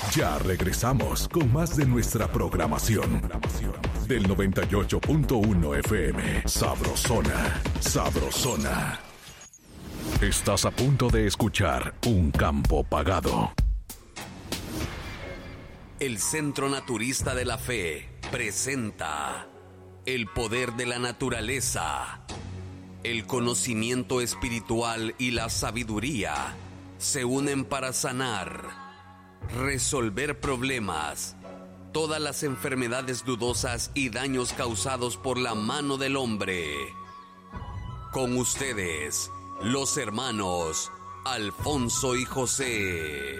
Ya regresamos con más de nuestra programación. Del 98.1 FM. Sabrosona. Sabrosona. Estás a punto de escuchar Un Campo Pagado. El Centro Naturista de la Fe presenta el poder de la naturaleza. El conocimiento espiritual y la sabiduría se unen para sanar, resolver problemas, todas las enfermedades dudosas y daños causados por la mano del hombre. Con ustedes, los hermanos Alfonso y José.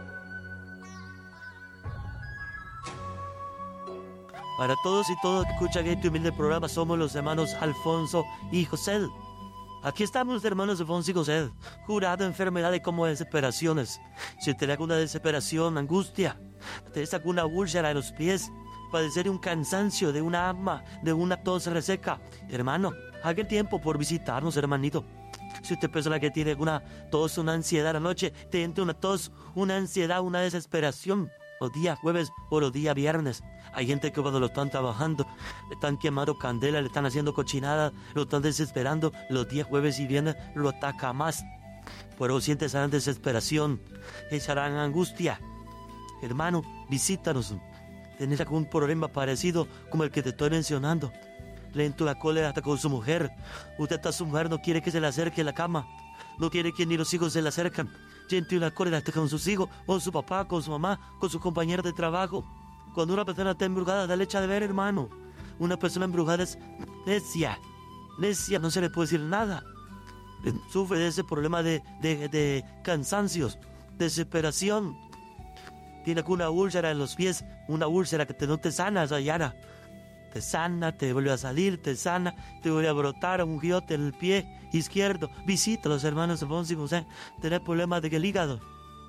Para todos y todas que escuchan este humilde programa, somos los hermanos Alfonso y José. Aquí estamos los hermanos Alfonso y José, curando enfermedades como desesperaciones. Si te da alguna desesperación, angustia, te da alguna úlcera en los pies, padecer de un cansancio, de una asma, de una tos reseca, hermano, haga tiempo por visitarnos, hermanito. Si usted persona que tiene una tos, una ansiedad a la noche, te entra una tos, una ansiedad, una desesperación, los días jueves o los días viernes. Hay gente que cuando lo están trabajando, le están quemando candela, le están haciendo cochinada, lo están desesperando, los días jueves y viernes lo ataca más. Pero siente esa desesperación, esa gran angustia. Hermano, visítanos. ¿Tenés algún problema parecido como el que te estoy mencionando? Le entró la cólera hasta con su mujer. Usted está su mujer, no quiere que se le acerque a la cama. No quiere que ni los hijos se le acercan. Entró la cólera hasta con sus hijos, con su papá, con su mamá, con sus compañeros de trabajo. Cuando una persona está embrujada, dale echa de ver, hermano. Una persona embrujada es necia. Necia, no se le puede decir nada. Sufre de ese problema de cansancios, desesperación. Tiene alguna úlcera en los pies, una úlcera que no te sana, esa yara. Te sana, te vuelve a salir, te sana, te vuelve a brotar un giote en el pie izquierdo. Visita a los hermanos Alfonso y José. Tenés problemas de que el hígado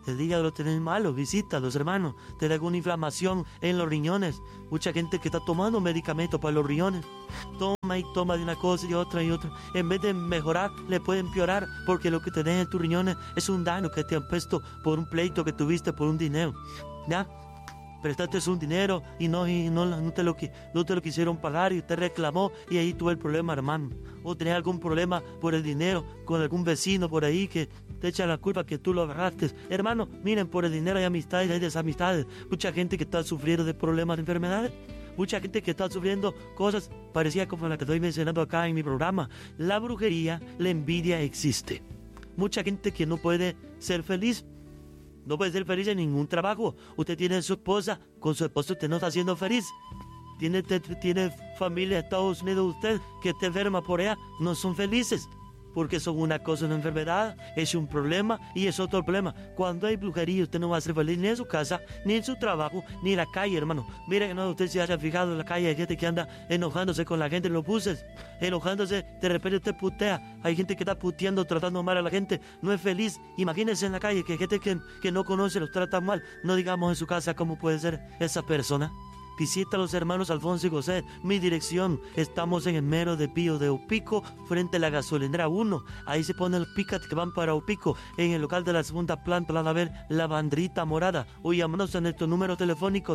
lo tenés malo, visita a los hermanos. Tenés alguna inflamación en los riñones. Mucha gente que está tomando medicamentos para los riñones. Toma y toma de una cosa y otra y otra. En vez de mejorar, le puede empeorar, porque lo que tenés en tus riñones es un daño que te han puesto por un pleito que tuviste por un dinero. ¿Ya? Prestaste un dinero y no te lo quisieron pagar y usted reclamó y ahí tuvo el problema, hermano. O tenés algún problema por el dinero con algún vecino por ahí que te echa la culpa que tú lo agarraste. Hermano, miren, por el dinero hay amistades, hay desamistades. Mucha gente que está sufriendo de problemas de enfermedades. Mucha gente que está sufriendo cosas parecidas como la que estoy mencionando acá en mi programa. La brujería, la envidia existe. Mucha gente que no puede ser feliz. No puede ser feliz en ningún trabajo. Usted tiene a su esposa, con su esposo usted no está siendo feliz. Tiene familia en Estados Unidos usted que está enferma por allá, no son felices. Porque son una cosa, una enfermedad, es un problema y es otro problema. Cuando hay brujería usted no va a ser feliz ni en su casa, ni en su trabajo, ni en la calle, hermano. Mire que no usted se haya fijado en la calle, hay gente que anda enojándose con la gente en los buses, enojándose, de repente usted putea. Hay gente que está puteando, tratando mal a la gente, no es feliz. Imagínense en la calle que hay gente que no conoce, los trata mal. No digamos en su casa cómo puede ser esa persona. Visita a los hermanos Alfonso y José. Mi dirección, estamos en el mero de Pío de Opico, frente a la gasolinera 1. Ahí se ponen los picas que van para Opico. En el local de la segunda planta van a ver la bandrita morada. O llámanos en estos números telefónicos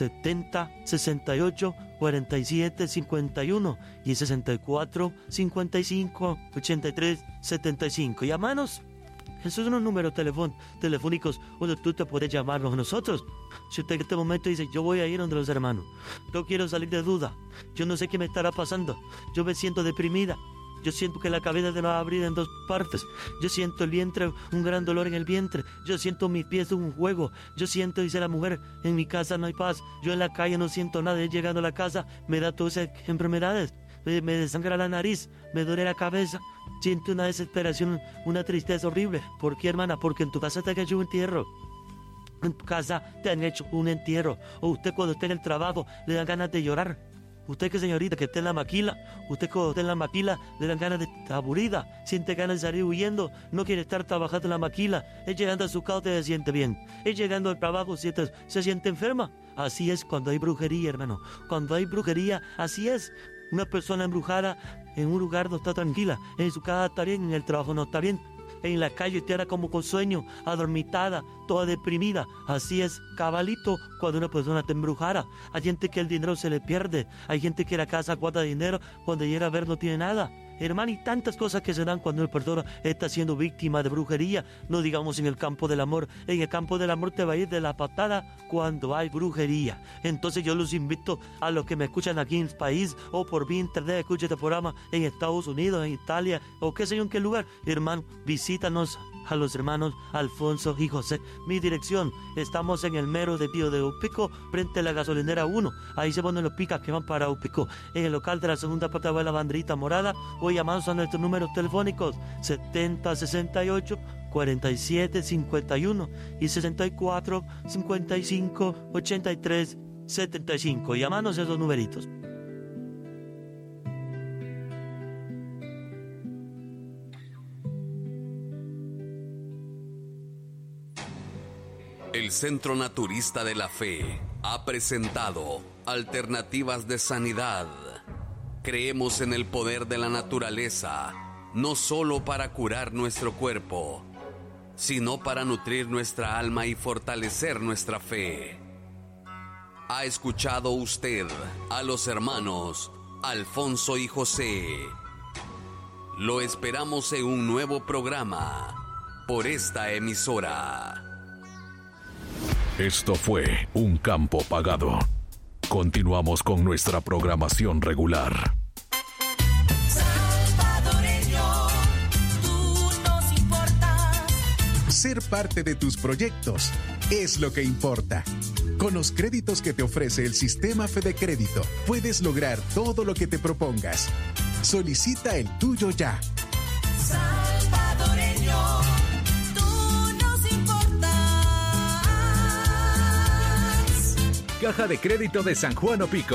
70 68 47 51 y 64 55 83 75. Llámanos. Esos son los números telefónicos donde tú te puedes llamarnos a nosotros. Si usted en este momento dice, yo voy a ir donde los hermanos, yo quiero salir de duda, yo no sé qué me estará pasando, yo me siento deprimida, yo siento que la cabeza se me va a abrir en dos partes, yo siento el vientre, un gran dolor en el vientre, yo siento mis pies un juego, yo siento, dice la mujer, en mi casa no hay paz, yo en la calle no siento nada, llegando a la casa me da todas esas enfermedades. Me desangra la nariz, me duele la cabeza, siento una desesperación, una tristeza horrible. ¿Por qué, hermana? Porque en tu casa te han hecho un entierro. En tu casa te han hecho un entierro. O usted cuando está en el trabajo le dan ganas de llorar. Usted que señorita que está en la maquila, usted cuando está en la maquila le dan ganas de estar aburrida, siente ganas de salir huyendo, no quiere estar trabajando en la maquila. Es llegando a su casa se siente bien. Es llegando al trabajo se siente enferma. Así es cuando hay brujería, hermano. Cuando hay brujería, así es. Una persona embrujada en un lugar no está tranquila, en su casa está bien, en el trabajo no está bien. en la calle te hará como con sueño, adormitada, toda deprimida. Así es, cabalito, cuando una persona te embrujara. Hay gente que el dinero se le pierde, hay gente que la casa guarda dinero, cuando llega a ver no tiene nada. Hermano, y tantas cosas que se dan cuando una persona está siendo víctima de brujería. No digamos en el campo del amor. En el campo del amor te va a ir de la patada cuando hay brujería. Entonces yo los invito a los que me escuchan aquí en el país o por vía internet, escuchen este programa en Estados Unidos, en Italia o qué sé yo en qué lugar. Hermano, visítanos a los hermanos Alfonso y José. Mi dirección, estamos en el mero de Pío de Upico, frente a la gasolinera 1. Ahí se ponen los picas que van para Upico. En el local de la segunda parte va la banderita morada, o llamamos a nuestros números telefónicos 7068 4751 y 64 55 83 75. Llamanos a esos numeritos. El Centro Naturista de la Fe ha presentado Alternativas de Sanidad. Creemos en el poder de la naturaleza, no solo para curar nuestro cuerpo, sino para nutrir nuestra alma y fortalecer nuestra fe. ¿Ha escuchado usted a los hermanos Alfonso y José? Lo esperamos en un nuevo programa por esta emisora. Esto fue Un Campo Pagado. Continuamos con nuestra programación regular. Salvadoreño, tú nos importas. Ser parte de tus proyectos es lo que importa. Con los créditos que te ofrece el sistema Fede Crédito, puedes lograr todo lo que te propongas. Solicita el tuyo ya. Salvadoreño, tú nos importas. Caja de Crédito de San Juan Opico.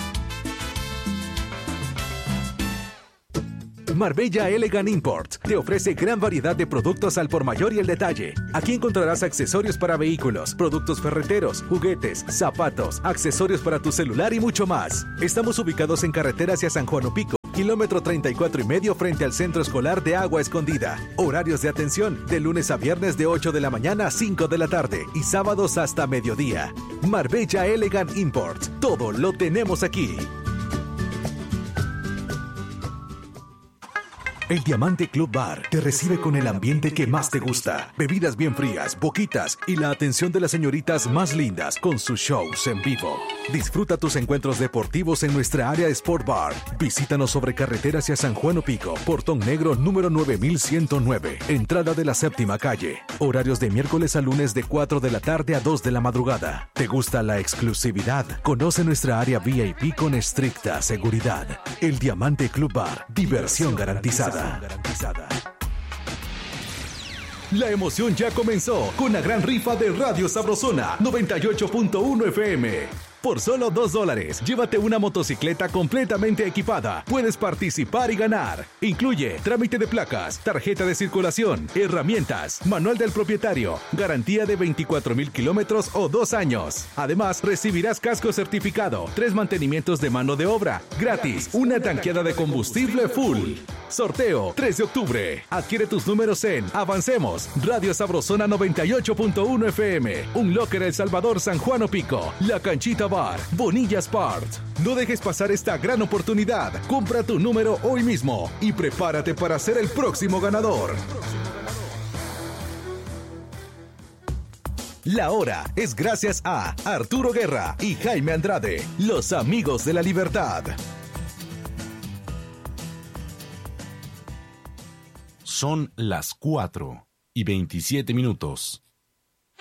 Marbella Elegant Import te ofrece gran variedad de productos al por mayor y el detalle. Aquí encontrarás accesorios para vehículos, productos ferreteros, juguetes, zapatos, accesorios para tu celular y mucho más. Estamos ubicados en carretera hacia San Juan Opico, kilómetro 34,5 frente al Centro Escolar de Agua Escondida. Horarios de atención de lunes a viernes de 8 de la mañana a 5 de la tarde y sábados hasta mediodía. Marbella Elegant Import. Todo lo tenemos aquí. El Diamante Club Bar te recibe con el ambiente que más te gusta. Bebidas bien frías, boquitas y la atención de las señoritas más lindas con sus shows en vivo. Disfruta tus encuentros deportivos en nuestra área Sport Bar. Visítanos sobre carretera hacia San Juan Opico, Portón Negro número 9109, entrada de la 7ª calle. Horarios de miércoles a lunes de 4 de la tarde a 2 de la madrugada. ¿Te gusta la exclusividad? Conoce nuestra área VIP con estricta seguridad. El Diamante Club Bar, diversión garantizada. La emoción ya comenzó con la gran rifa de Radio Sabrosona 98.1 FM. Por solo $2, llévate una motocicleta completamente equipada. Puedes participar y ganar. Incluye trámite de placas, tarjeta de circulación, herramientas, manual del propietario, garantía de 24,000 kilómetros o 2 años. Además, recibirás casco certificado, 3 mantenimientos de mano de obra, gratis, una tanqueada de combustible full. Sorteo 3 de octubre. Adquiere tus números en Avancemos, Radio Sabrosona 98.1 FM, Un Locker El Salvador, San Juan Opico, La Canchita Bar, Bonilla Sport. No dejes pasar esta gran oportunidad. Compra tu número hoy mismo y prepárate para ser el próximo ganador. La hora es gracias a Arturo Guerra y Jaime Andrade, los amigos de la libertad. Son las 4:27.